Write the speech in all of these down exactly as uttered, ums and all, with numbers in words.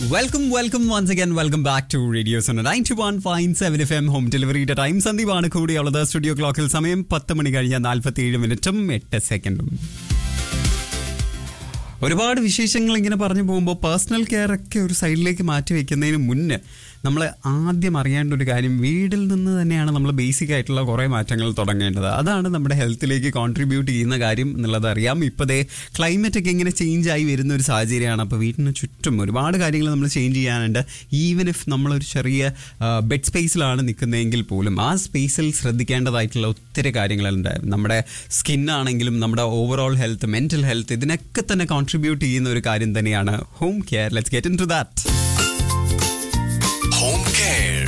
Welcome, welcome once again. Welcome back to Radio Sona ninety-one point seven F M Home Delivery Time. സന്ദീപാണ് കൂടിയുള്ളത്. Studio ക്ലോക്കിൽ സമയം പത്ത് മണി കഴിഞ്ഞ നാൽപ്പത്തിയേഴ് മിനിറ്റും എട്ട് സെക്കൻഡും. ഒരുപാട് വിശേഷങ്ങൾ ഇങ്ങനെ പറഞ്ഞു പോകുമ്പോൾ പേഴ്സണൽ കെയർ ഒക്കെ ഒരു സൈഡിലേക്ക് മാറ്റി വയ്ക്കുന്നതിന് മുന്നേ നമ്മൾ ആദ്യം അറിയേണ്ട ഒരു കാര്യം, വീട്ടിൽ നിന്ന് തന്നെയാണ് നമ്മൾ ബേസിക് ആയിട്ടുള്ള കുറേ മാറ്റങ്ങൾ തുടങ്ങേണ്ടത്. അതാണ് നമ്മുടെ ഹെൽത്തിലേക്ക് കോൺട്രിബ്യൂട്ട് ചെയ്യുന്ന കാര്യം എന്നുള്ളത് അറിയാം. ഇപ്പോൾ ദേ ക്ലൈമറ്റ് ഒക്കെ ഇങ്ങനെ ചേഞ്ച് ആയി വരുന്ന ഒരു സാഹചര്യമാണ്. അപ്പോൾ വീട്ടിന് ചുറ്റും ഒരുപാട് കാര്യങ്ങൾ നമ്മൾ ചേഞ്ച് ചെയ്യാനുണ്ട്. ഈവൻ ഇഫ് നമ്മളൊരു ചെറിയ ബെഡ് സ്പേസിലാണ് നിൽക്കുന്നതെങ്കിൽ പോലും ആ സ്പേസിൽ ശ്രദ്ധിക്കേണ്ടതായിട്ടുള്ള ഒത്തിരി കാര്യങ്ങളുണ്ട്. നമ്മുടെ സ്കിന്നാണെങ്കിലും നമ്മുടെ ഓവറോൾ ഹെൽത്ത്, മെൻ്റൽ ഹെൽത്ത്, ഇതിനൊക്കെ തന്നെ കോൺട്രിബ്യൂട്ട് ചെയ്യുന്ന ഒരു കാര്യം തന്നെയാണ് home care. Let's get into that. Home care.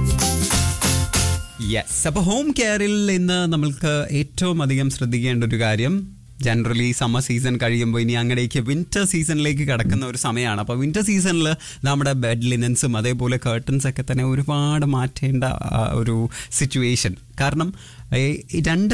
Yes, അപ്പോൾ ഹോം കെയറിൽ ഇന്ന് നമ്മൾക്ക് ഏറ്റവും അധികം ശ്രദ്ധിക്കേണ്ട ഒരു കാര്യം, ജനറലി സമ്മർ സീസൺ കഴിയുമ്പോൾ ഇനി അങ്ങടേക്ക് വിൻ്റർ സീസണിലേക്ക് കിടക്കുന്ന ഒരു സമയമാണ്. അപ്പോൾ വിൻ്റർ സീസണിൽ നമ്മുടെ ബെഡ് ലിനൻസും അതേപോലെ കേർട്ടൻസ് ഒക്കെ തന്നെ ഒരുപാട് മാറ്റേണ്ട ഒരു സിറ്റുവേഷൻ. കാരണം രണ്ട്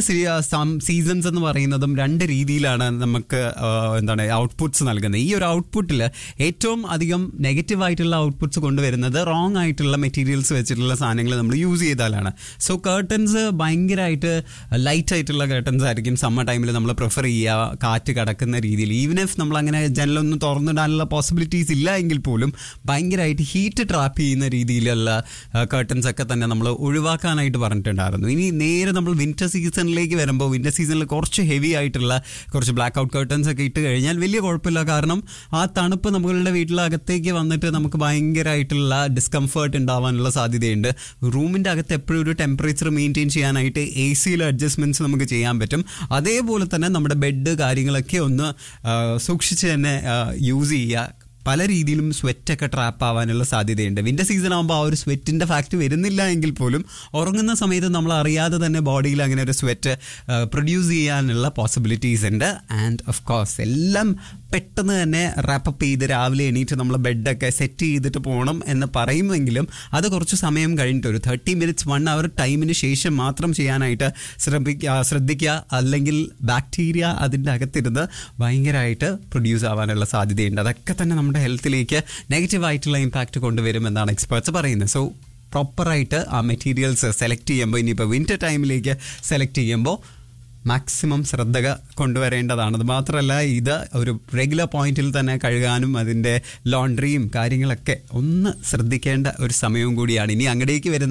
സീസൺസ് എന്ന് പറയുന്നതും രണ്ട് രീതിയിലാണ് നമുക്ക് എന്താണ് ഔട്ട്പുട്ട്സ് നൽകുന്നത്. ഈ ഒരു ഔട്ട്പുട്ടിൽ ഏറ്റവും അധികം നെഗറ്റീവായിട്ടുള്ള ഔട്ട്പുട്ട്സ് കൊണ്ടുവരുന്നത് റോങ് ആയിട്ടുള്ള മെറ്റീരിയൽസ് വെച്ചിട്ടുള്ള സാധനങ്ങൾ നമ്മൾ യൂസ് ചെയ്താലാണ്. സോ കേർട്ടൻസ് ഭയങ്കരമായിട്ട് ലൈറ്റ് ആയിട്ടുള്ള കേർട്ടൻസ് ആയിരിക്കും സമ്മർ ടൈമിൽ നമ്മൾ പ്രിഫർ ചെയ്യുക, കാറ്റ് കടക്കുന്ന രീതിയിൽ. ഈവൻ ഇഫ് നമ്മൾ അങ്ങനെ ജനലൊന്നും തുറന്നിടാനുള്ള പോസിബിലിറ്റീസ് ഇല്ല എങ്കിൽ പോലും ഭയങ്കരമായിട്ട് ഹീറ്റ് ട്രാപ്പ് ചെയ്യുന്ന രീതിയിലുള്ള കേർട്ടൻസ് ഒക്കെ തന്നെ നമ്മൾ ഒഴിവാക്കാനായിട്ട് പറഞ്ഞിട്ടുണ്ടായിരുന്നു. ഇനി നേരെ നമ്മൾ വിൻ്റർ സീസണിലേക്ക് വരുമ്പോൾ വിൻ്റർ സീസണിൽ കുറച്ച് ഹെവി ആയിട്ടുള്ള കുറച്ച് ബ്ലാക്ക് ഔട്ട് കർട്ടൻസ് ഒക്കെ ഇട്ട് കഴിഞ്ഞാൽ വലിയ കുഴപ്പമില്ല. കാരണം ആ തണുപ്പ് നമ്മളുടെ വീട്ടിലകത്തേക്ക് വന്നിട്ട് നമുക്ക് ഭയങ്കരമായിട്ടുള്ള ഡിസ്കംഫേർട്ട് ഉണ്ടാവാനുള്ള സാധ്യതയുണ്ട്. റൂമിൻ്റെ അകത്ത് എപ്പോഴും ഒരു ടെമ്പറേച്ചർ മെയിൻറ്റെയിൻ ചെയ്യാനായിട്ട് എ സിയിലെ അഡ്ജസ്റ്റ്മെൻറ്റ്സ് നമുക്ക് ചെയ്യാൻ പറ്റും. അതേപോലെ തന്നെ നമ്മുടെ ബെഡ് കാര്യങ്ങളൊക്കെ ഒന്ന് സൂക്ഷിച്ച് തന്നെ യൂസ് ചെയ്യുക. പല രീതിയിലും സ്വെറ്റൊക്കെ ട്രാപ്പ് ആവാനുള്ള സാധ്യതയുണ്ട്. വിൻ്റർ സീസൺ ആകുമ്പോൾ ആ ഒരു സ്വെറ്റിൻ്റെ ഫാക്ട് വരുന്നില്ല എങ്കിൽ പോലും ഉറങ്ങുന്ന സമയത്ത് നമ്മൾ അറിയാതെ തന്നെ ബോഡിയിൽ അങ്ങനെ ഒരു സ്വെറ്റ് പ്രൊഡ്യൂസ് ചെയ്യാനുള്ള പോസിബിലിറ്റീസ് ഉണ്ട്. ആൻഡ് ഓഫ് കോഴ്സ് എല്ലാം പെട്ടെന്ന് തന്നെ റാപ്പപ്പ് ചെയ്ത് രാവിലെ എണീറ്റ് നമ്മൾ ബെഡൊക്കെ സെറ്റ് ചെയ്തിട്ട് പോകണം എന്ന് പറയുമെങ്കിലും അത് കുറച്ച് സമയം കഴിഞ്ഞിട്ട് ഒരു തേർട്ടി മിനിറ്റ്സ് വൺ അവർ ടൈമിന് ശേഷം മാത്രം ചെയ്യാനായിട്ട് ശ്രമിക്കുക ശ്രദ്ധിക്കുക അല്ലെങ്കിൽ ബാക്ടീരിയ അതിൻ്റെ അകത്തിരുന്ന് ഭയങ്കരമായിട്ട് പ്രൊഡ്യൂസ് ആവാനുള്ള സാധ്യതയുണ്ട്. അതൊക്കെ തന്നെ നമ്മുടെ ഹെൽത്തിലേക്ക് നെഗറ്റീവായിട്ടുള്ള ഇമ്പാക്റ്റ് കൊണ്ടുവരുമെന്നാണ് എക്സ്പേർട്സ് പറയുന്നത്. സോ പ്രോപ്പറായിട്ട് ആ മെറ്റീരിയൽസ് സെലക്ട് ചെയ്യുമ്പോൾ, ഇനിയിപ്പോൾ വിൻ്റർ ടൈമിലേക്ക് സെലക്ട് ചെയ്യുമ്പോൾ മാക്സിമം ശ്രദ്ധ കൊണ്ടുവരേണ്ടതാണ്. അത് മാത്രമല്ല, ഇത് ഒരു റെഗുലർ പോയിന്റിൽ തന്നെ കഴുകാനും അതിൻ്റെ ലോണ്ട്രിയും കാര്യങ്ങളൊക്കെ ഒന്ന് ശ്രദ്ധിക്കേണ്ട ഒരു സമയവും കൂടിയാണ്. ഇനി അങ്ങടേക്ക് വരുന്ന